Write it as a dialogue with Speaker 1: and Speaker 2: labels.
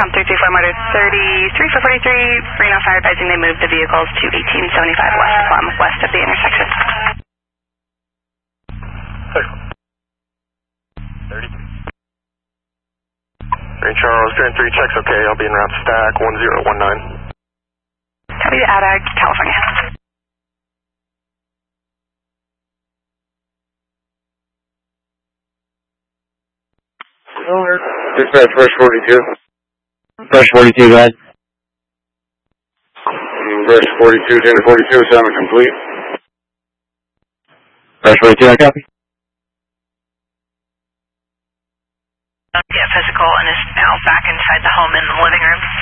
Speaker 1: 324 Motor 33 for 43, Reno Fire advising they moved the vehicles to 1875 West Plum, west of the intersection.
Speaker 2: 30. Green Charles, Grand 3, checks okay. I'll be en route to stack 1019.
Speaker 1: Copy to ADAG, California.
Speaker 3: Over. Dispatch, Fresh 42. Fresh 42, go ahead. Fresh 42, Tanner 42, assignment complete. Fresh 42, I copy.
Speaker 1: Yeah, physical and is now back inside the home in the living room.